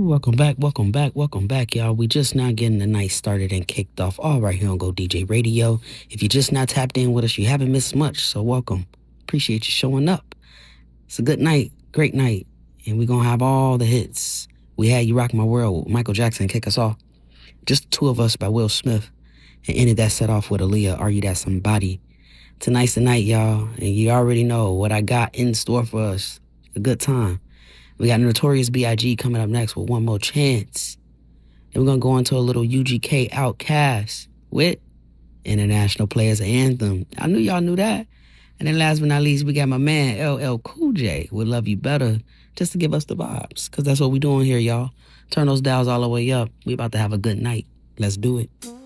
Welcome back, y'all. We just now getting the night started and kicked off all right here on Go DJ Radio. If you just not tapped in with us, you haven't missed much, so welcome. Appreciate you showing up. It's a good night, great night, and we're going to have all the hits. We had You Rock My World with Michael Jackson kick us off. Just the Two of Us by Will Smith, and ended that set off with Aaliyah, Are You That Somebody? Tonight's the night, y'all, and you already know what I got in store for us. A good time. We got Notorious B.I.G. coming up next with One More Chance. Then we're going to go into a little UGK Outkast with International Players Anthem. I knew y'all knew that. And then last but not least, we got my man LL Cool J with Love You Better, just to give us the vibes, because that's what we doing here, y'all. Turn those dials all the way up. We about to have a good night. Let's do it.